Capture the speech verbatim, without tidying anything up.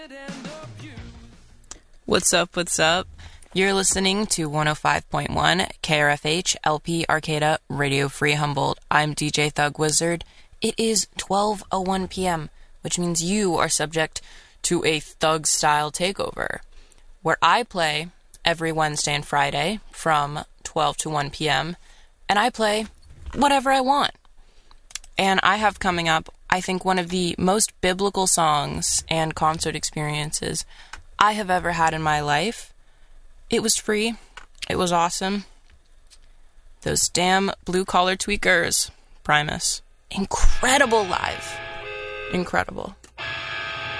What's up, what's up? You're listening to one oh five point one K R F H L P Arcata Radio Free Humboldt. I'm D J Thug Wizard. It is twelve oh one p.m., which means you are subject to a thug-style takeover, where I play every Wednesday and Friday from twelve to one p.m., and I play whatever I want. And I have coming up, I think, one of the most biblical songs and concert experiences I have ever had in my life. It was free. It was awesome. Those damn blue-collar tweakers. Primus. Incredible live. Incredible.